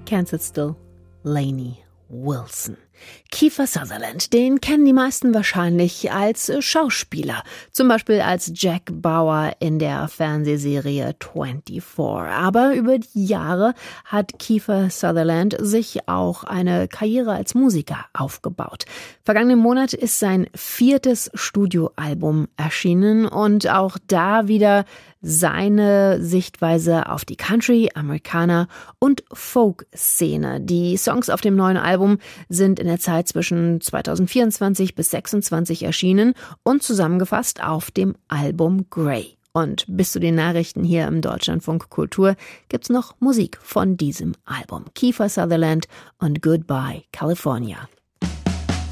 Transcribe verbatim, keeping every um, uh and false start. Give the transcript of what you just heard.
Can't Sit Still, Lainey Wilson. Kiefer Sutherland, den kennen die meisten wahrscheinlich als Schauspieler, zum Beispiel als Jack Bauer in der Fernsehserie vierundzwanzig. Aber über die Jahre hat Kiefer Sutherland sich auch eine Karriere als Musiker aufgebaut. Vergangenen Monat ist sein viertes Studioalbum erschienen und auch da wieder seine Sichtweise auf die Country, Amerikaner und Folk-Szene. Die Songs auf dem neuen Album sind in der Zeit zwischen zwanzig vierundzwanzig bis sechsundzwanzig erschienen und zusammengefasst auf dem Album Grey. Und bis zu den Nachrichten hier im Deutschlandfunk Kultur gibt's noch Musik von diesem Album. Kiefer Sutherland und Goodbye California.